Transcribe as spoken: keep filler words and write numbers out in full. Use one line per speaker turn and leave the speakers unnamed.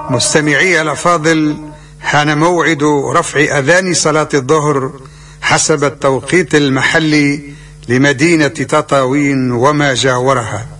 مستمعي الأفاضل، حان موعد رفع أذان صلاة الظهر حسب التوقيت المحلي لمدينة تطاوين وما جاورها.